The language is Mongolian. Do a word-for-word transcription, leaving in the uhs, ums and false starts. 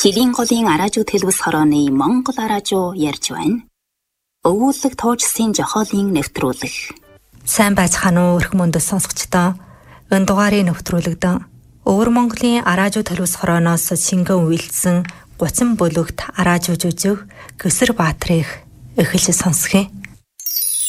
Шилийн голын араажуу төлөвс хорооны Монгол араажуу ярьж байна. Өвүүлэг туужсын жохоолын нэвтрүүлэг. Сайн байцгаана уу өрх мөндөс сонсогчдоо. Энэ дугаарыг нэвтрүүлэгдэн Өвөр Монголын араажуу төлөвс хорооноос шингэн үйлдсэн гуцан бүлэгт араажуу жүжиг Гэсэр Баатрыг эхэлж сонсгоё.